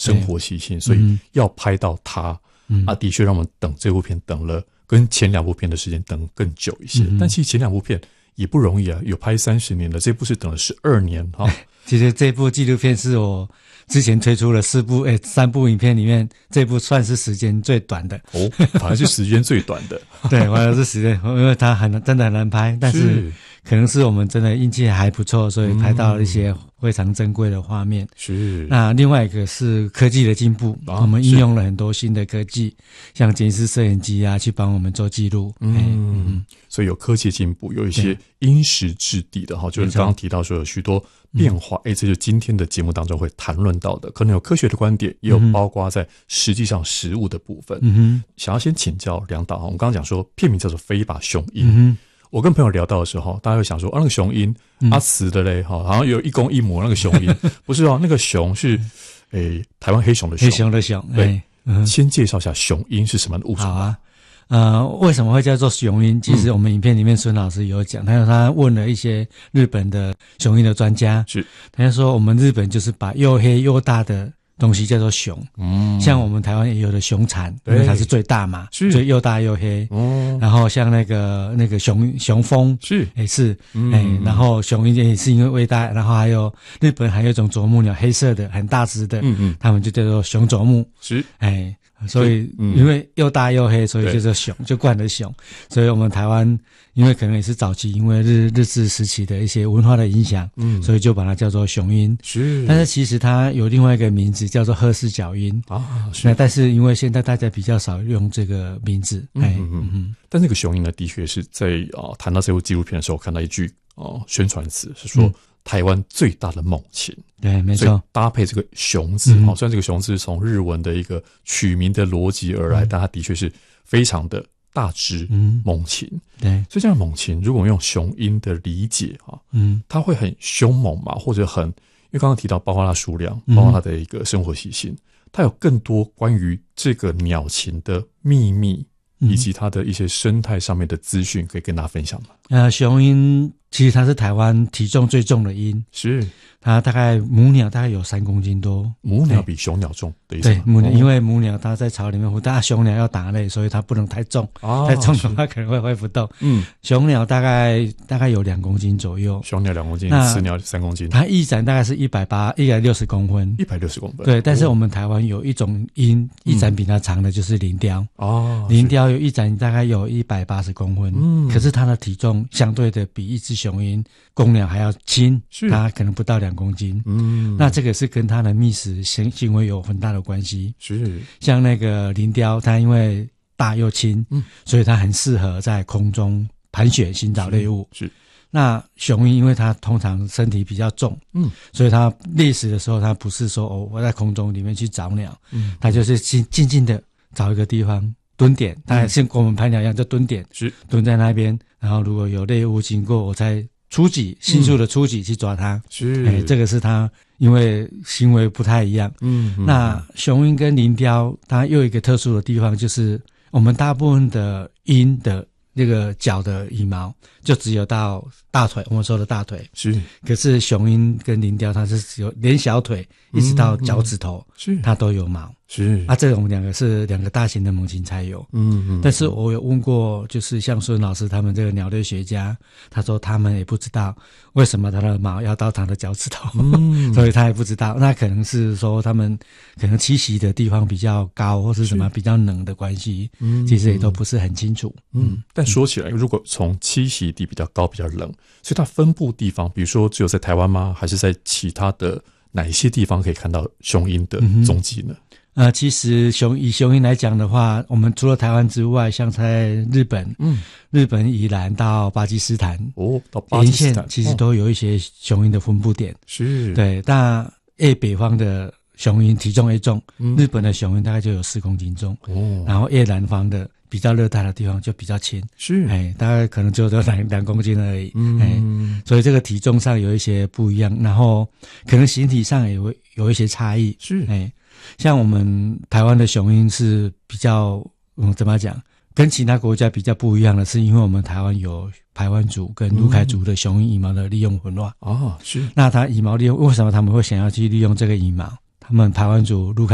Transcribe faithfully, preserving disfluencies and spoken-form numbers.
生活习性，所以要拍到它、嗯、啊，的确让我们等这部片等了跟前两部片的时间等更久一些、嗯、但其实前两部片也不容易啊，有拍三十年了，这部是等了十二年哈。 其实这部纪录片是我之前推出了四部诶三部影片里面，这部算是时间最短的哦，反而是时间最短的。 对，反而是时间，因为它很真的很难拍，但是可能是我们真的运气还不错，所以拍到了一些非常珍贵的画面。 是。 那另外一个是科技的进步、啊、我们应用了很多新的科技，像监视摄影机啊，去帮我们做记录。 嗯, 嗯，所以有科技进步，有一些因时制地的哈，就是刚刚提到说有许多变化，哎、嗯，这就是今天的节目当中会谈论到的，可能有科学的观点，也有包括在实际上实物的部分。嗯哼，想要先请教梁导，我们刚刚讲说片名叫做《飞吧雄鹰》。嗯，我跟朋友聊到的时候，大家会想说，啊，那个雄鹰，嗯、阿慈的嘞，哈，好像有一公一母那个雄鹰，不是哦，那个雄是，诶，台湾黑熊的熊， 黑熊的熊。 对，嗯、先介绍一下雄鹰是什么物种。 好啊。呃，为什么会叫做雄鹰？其实我们影片里面孙老师有讲，还有他问了一些日本的雄鹰的专家，是，他就说我们日本就是把又黑又大的东西叫做熊，嗯，像我们台湾也有的熊蝉，因为它是最大嘛，所以又大又黑，哦，然后像那个那个熊熊蜂是也是，哎、嗯欸，然后雄鹰也是因为胃大，然后还有日本还有一种啄木鸟，黑色的很大只的，嗯嗯，他们就叫做熊啄木，是，哎、欸。所以因为又大又黑，所以就叫熊，就冠了熊。所以我们台湾因为可能也是早期因为日日治时期的一些文化的影响，嗯，所以就把它叫做雄鹰。是，但是其实它有另外一个名字叫做赫氏角鹰啊。是，那但是因为现在大家比较少用这个名字，哎，嗯 嗯, 嗯。 但那个雄鹰呢，的确是在啊谈到这部纪录片的时候，看到一句哦、呃、宣传词是说。嗯，台湾最大的猛禽， 对，没错， 搭配这个雄字，嗯、虽然这个雄字是从日文的一个取名的逻辑而来，嗯、但它的确是非常的大只、嗯、猛禽。对，所以这样的猛禽，如果我们用雄鹰的理解啊，嗯，它会很凶猛嘛，或者很，因为刚刚提到包括它数量，包括它的一个生活习性，它有更多关于这个鸟禽的秘密。以及它的一些生态上面的资讯，可以跟大家分享吗？ 呃，雄鹰其实它是台湾体重最重的鹰，是它大概母鸟大概有三公斤多， 母鸟比雄鸟重的意思吗？ 对，母鸟、哦、因为母鸟它在巢里面孵，但雄鸟要打擂，所以它不能太重，哦、太重的话可能会挥不动。嗯，雄鸟大概大概有两公斤左右， 雄鸟两公斤，雌鸟三公斤。 它翼展大概是一百八、一百六十公分， 一百六十公分。 对，但是我们台湾有一种鹰翼展比它长的，就是林雕哦，林雕有翼展大概有一百八十公分，嗯，可是它的体重相对的比一只雄鹰公鸟还要轻，它可能不到两公斤，嗯，那这个是跟它的觅食行行为有很大的关系，是像那个林雕，它因为大又轻，嗯，所以它很适合在空中盘旋寻找猎物，是。是那雄鹰因为它通常身体比较重，嗯，所以它猎食的时候，它不是说哦我在空中里面去找鸟，嗯，它就是静静静的找一个地方蹲点，大概像我们拍鸟一样，就蹲点，是蹲在那边，然后如果有猎物经过，我才出击，迅速的出击去抓它，是，哎，这个是它因为行为不太一样，嗯，嗯那雄鹰跟林雕它又有一个特殊的地方，就是我们大部分的鹰的那个脚的羽毛就只有到大腿，我们说的大腿是，可是雄鹰跟林雕它是有连小腿一直到脚趾头，嗯、是它都有毛。是啊，这种两个是两个大型的猛禽才有，嗯嗯。但是我有问过，就是像孙老师他们这个鸟类学家，他说他们也不知道为什么它的毛要到它的脚趾头，嗯、所以他也不知道。那可能是说他们可能栖息的地方比较高，或是什么比较冷的关系，嗯，其实也都不是很清楚。 嗯，嗯但说起来，如果从栖息地比较高、比较冷，所以它分布地方，比如说只有在台湾吗？还是在其他的哪一些地方可以看到雄鹰的踪迹呢？嗯呃，其实雄以雄鹰来讲的话，我们除了台湾之外，像在日本，嗯，日本宜兰到巴基斯坦，哦，到巴基斯坦，其实都有一些雄鹰的分布点，是，对。但越北方的雄鹰体重越重，嗯、日本的雄鹰大概就有四公斤重，哦，然后越南方的比较热带的地方就比较轻，是，哎，大概可能只有两两公斤而已，嗯，哎，所以这个体重上有一些不一样，然后可能形体上也会有一些差异，是，哎。像我们台湾的雄鹰是比较，嗯，怎么讲，跟其他国家比较不一样的是，因为我们台湾有排湾族跟卢凯族的雄鹰羽毛的利用混化，哦，是。那它羽毛利用，为什么他们会想要去利用这个羽毛？他们排湾族、卢凯